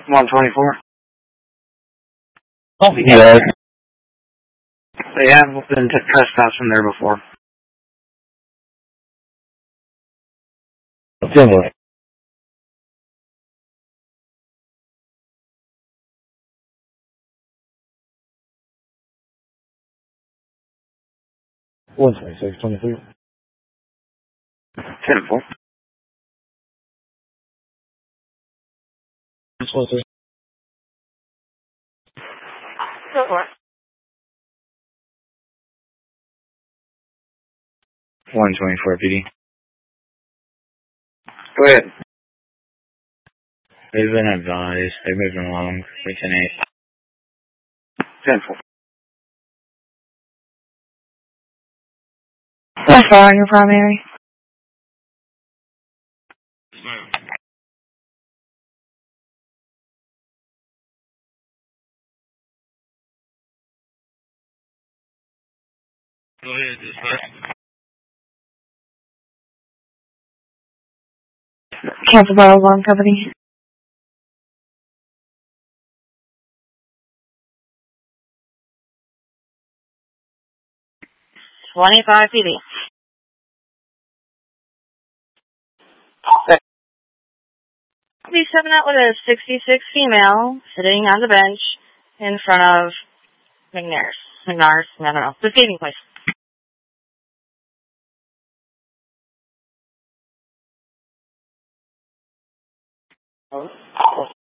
124. Oh, yeah. They have been trespassed from there before. Similar. One 26, 23. 10-4. One 6. Go for it. 124 PD. Go ahead. They've been advised. They're moving along. 310-8. 10-4. That's far on your primary. Go ahead, dispatch. Cancel by alarm company. $25 PD. Be 7 out with a 66 female sitting on the bench in front of McNair's. I don't know. The skating place. Oh.